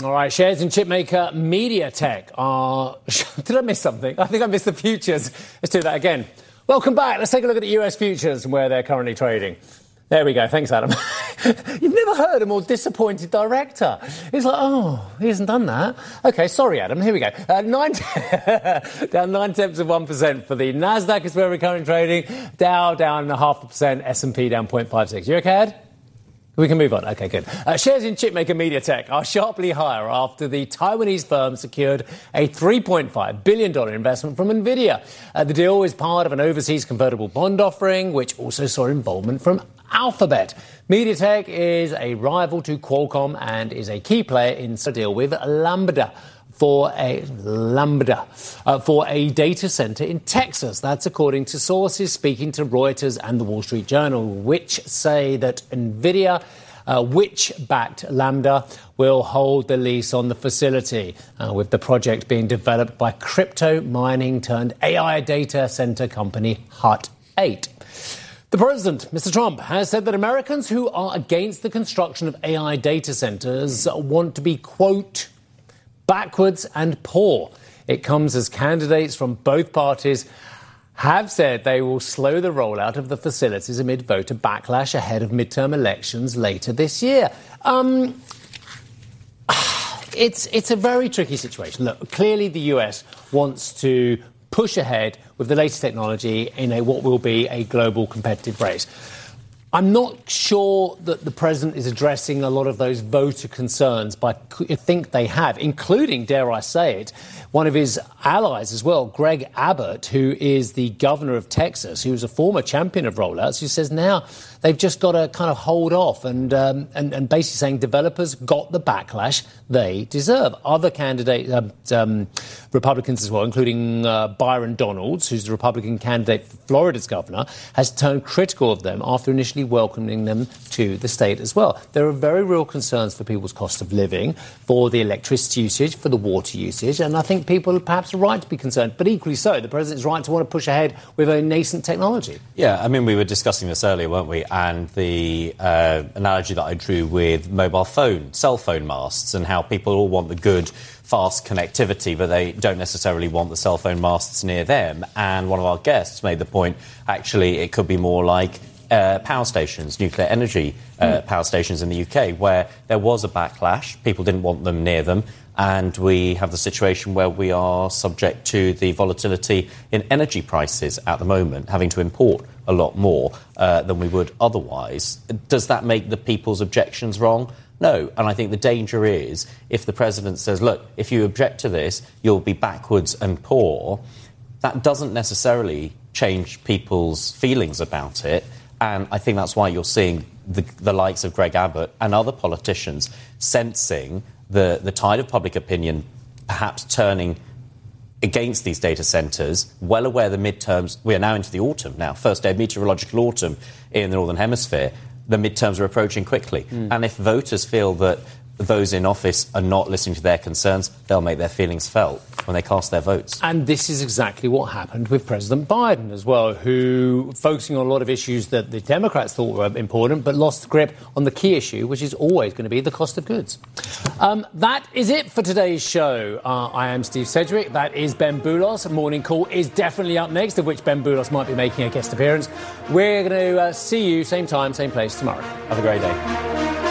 All right, shares in chipmaker MediaTek are... Did I miss something? I think I missed the futures. Let's do that again. Welcome back. Let's take a look at the US futures and where they're currently trading. There we go. Thanks, Adam. You've never heard a more disappointed director. He's like, oh, he hasn't done that. OK, sorry, Adam. Here we go. Down 0.9% for the Nasdaq is where we're currently trading. Dow down 0.5%. S&P down 0.56%. You OK, Ed? We can move on. OK, good. Shares in chipmaker MediaTek are sharply higher after the Taiwanese firm secured a $3.5 billion investment from NVIDIA. The deal is part of an overseas convertible bond offering, which also saw involvement from Alphabet. MediaTek is a rival to Qualcomm and is a key player in a deal with Lambda for a data center in Texas. That's according to sources speaking to Reuters and the Wall Street Journal, which say that NVIDIA, which backed Lambda, will hold the lease on the facility, with the project being developed by crypto mining turned AI data center company Hut 8. The president, Mr. Trump, has said that Americans who are against the construction of AI data centers want to be, quote, backwards and poor. It comes as candidates from both parties have said they will slow the rollout of the facilities amid voter backlash ahead of midterm elections later this year. It's a very tricky situation. Look, clearly the US wants to push ahead with the latest technology in what will be a global competitive race. I'm not sure that the president is addressing a lot of those voter concerns, but I think they have, including, dare I say it, one of his allies as well, Greg Abbott, who is the governor of Texas, who's a former champion of rollouts, who says now they've just got to kind of hold off and basically saying developers got the backlash they deserve. Other candidates, Republicans as well, including Byron Donalds, who's the Republican candidate for Florida's governor, has turned critical of them after initially welcoming them to the state as well. There are very real concerns for people's cost of living, for the electricity usage, for the water usage, and I think people perhaps are right to be concerned. But equally so, the president's right to want to push ahead with a nascent technology. Yeah, I mean, we were discussing this earlier, weren't we? And the analogy that I drew with cell phone masts, and how people all want the good, fast connectivity, but they don't necessarily want the cell phone masts near them. And one of our guests made the point, actually, it could be more like power stations, nuclear energy power stations in the UK, where there was a backlash. People didn't want them near them. And we have the situation where we are subject to the volatility in energy prices at the moment, having to import a lot more than we would otherwise. Does that make the people's objections wrong? No. And I think the danger is if the president says, look, if you object to this, you'll be backwards and poor, that doesn't necessarily change people's feelings about it. And I think that's why you're seeing the likes of Greg Abbott and other politicians sensing the tide of public opinion perhaps turning against these data centres, well aware the midterms, we are now into the autumn now, first day of meteorological autumn in the Northern Hemisphere, the midterms are approaching quickly. And if voters feel that those in office are not listening to their concerns, they'll make their feelings felt when they cast their votes. And this is exactly what happened with President Biden as well, who, focusing on a lot of issues that the Democrats thought were important, but lost grip on the key issue, which is always going to be the cost of goods. That is it for today's show. I am Steve Sedgwick. That is Ben Boulos. Morning Call is definitely up next, of which Ben Boulos might be making a guest appearance. We're going to see you same time, same place tomorrow. Have a great day.